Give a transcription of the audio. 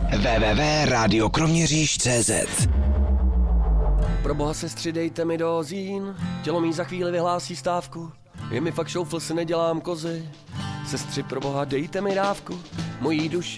www.radiokroměříž.cz. Proboha sestři, dejte mi dozín, tělo mý za chvíli vyhlásí stávku, je mi fakt šoufl, si nedělám kozy. Sestři, proboha, dejte mi dávku, mojí duši